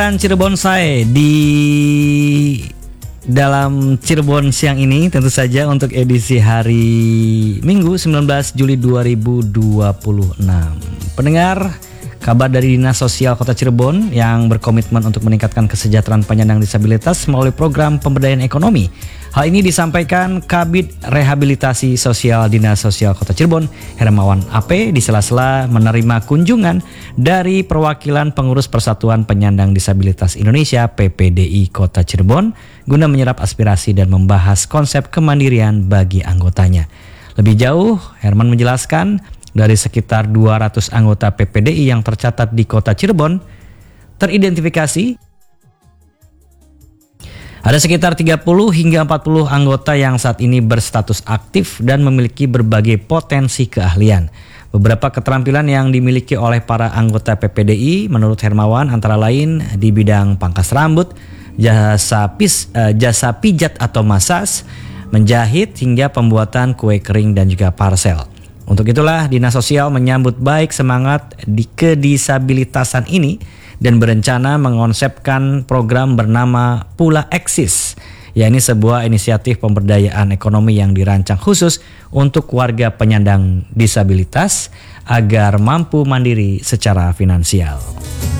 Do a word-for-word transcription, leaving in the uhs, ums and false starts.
Cirebon saya di dalam Cirebon siang ini tentu saja untuk edisi hari Minggu sembilan belas Juli dua ribu dua puluh enam. Pendengar, kabar dari Dinas Sosial Kota Cirebon yang berkomitmen untuk meningkatkan kesejahteraan penyandang disabilitas melalui program pemberdayaan ekonomi. Hal ini disampaikan Kabid Rehabilitasi Sosial Dinas Sosial Kota Cirebon, Hermawan A P, di sela-sela menerima kunjungan dari perwakilan pengurus Persatuan Penyandang Disabilitas Indonesia P P D I Kota Cirebon guna menyerap aspirasi dan membahas konsep kemandirian bagi anggotanya. Lebih jauh, Herman menjelaskan dari sekitar dua ratus anggota P P D I yang tercatat di Kota Cirebon, teridentifikasi ada sekitar tiga puluh hingga empat puluh anggota yang saat ini berstatus aktif dan memiliki berbagai potensi keahlian. Beberapa keterampilan yang dimiliki oleh para anggota P P D I menurut Hermawan antara lain di bidang pangkas rambut, jasa, pis, eh, jasa pijat atau masas, menjahit hingga pembuatan kue kering dan juga parcel. Untuk itulah Dinas Sosial menyambut baik semangat di kedisabilitasan ini dan berencana mengonsepkan program bernama Pula Eksis, yakni sebuah inisiatif pemberdayaan ekonomi yang dirancang khusus untuk warga penyandang disabilitas agar mampu mandiri secara finansial.